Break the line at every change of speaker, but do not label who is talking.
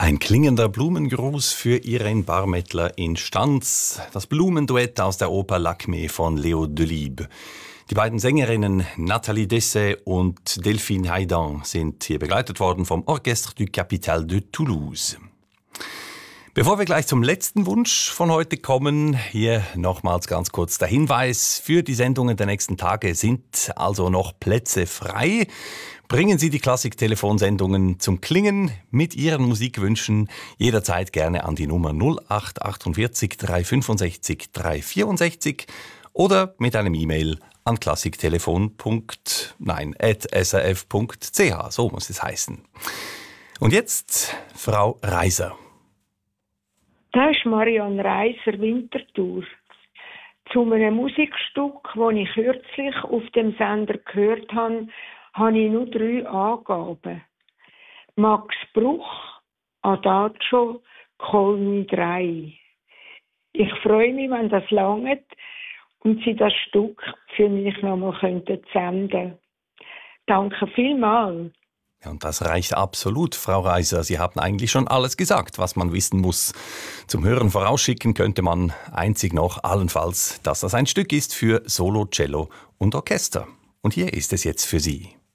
Ein klingender Blumengruß für Irene Barmettler in Stanz. Das Blumenduett aus der Oper Lakmé von Leo Delibes. Die beiden Sängerinnen Nathalie Dessay und Delphine Haydan sind hier begleitet worden vom Orchestre du Capitale de Toulouse. Bevor wir gleich zum letzten Wunsch von heute kommen, hier nochmals ganz kurz der Hinweis. Für die Sendungen der nächsten Tage sind also noch Plätze frei. Bringen Sie die Klassik-Telefonsendungen zum Klingen mit Ihren Musikwünschen jederzeit gerne an die Nummer 0848 365 364 oder mit einem E-Mail an klassiktelefon.srf.ch. So muss es heißen. Und jetzt Frau Reiser.
Das ist Marianne Reiser, Winterthur. Zu einem Musikstück, das ich kürzlich auf dem Sender gehört habe ich nur 3 Angaben. Max Bruch, Adagio, Call Me 3. Ich freue mich, wenn das langt und Sie das Stück für mich nochmal senden könnten. Danke vielmals.
Ja, und das reicht absolut, Frau Reiser. Sie haben eigentlich schon alles gesagt, was man wissen muss. Zum Hören vorausschicken könnte man einzig noch allenfalls, dass das ein Stück ist für Solo, Cello und Orchester. Und hier ist es jetzt für Sie.